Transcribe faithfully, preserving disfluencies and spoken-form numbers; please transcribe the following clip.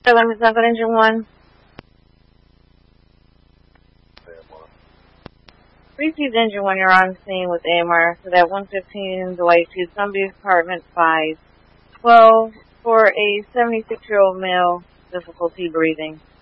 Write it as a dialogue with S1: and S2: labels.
S1: Seven is not engine one. Received engine one, you're on scene with A M R. So that one fifteen Dwight to Columbia Apartment five twelve for a seventy-six-year-old male, difficulty breathing.